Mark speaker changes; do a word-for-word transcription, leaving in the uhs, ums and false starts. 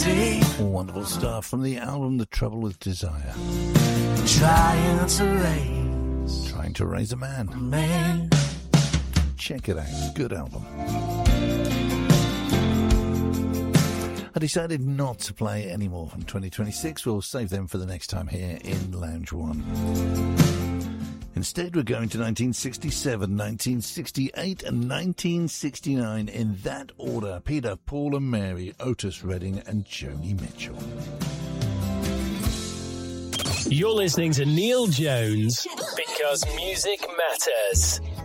Speaker 1: Wonderful stuff from the album The Trouble with Desire.
Speaker 2: Trying to raise,
Speaker 1: Trying to Raise a Man.
Speaker 2: man.
Speaker 1: Check it out. Good album. I decided not to play any more from twenty twenty-six. We'll save them for the next time here in Lounge One. Instead, we're going to nineteen sixty-seven, nineteen sixty-eight and nineteen sixty-nine in that order. Peter, Paul and Mary, Otis Redding and Joni Mitchell.
Speaker 3: You're listening to Neil Jones because music matters.